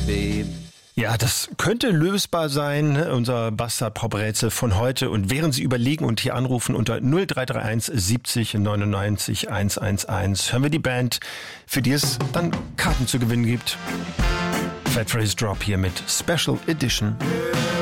babe. Ja, das könnte lösbar sein, unser Bastard-Pop-Rätsel von heute. Und während Sie überlegen und hier anrufen unter 0331 70 99 111, hören wir die Band, für die es dann Karten zu gewinnen gibt. Fat Phrase Drop hier mit Special Edition.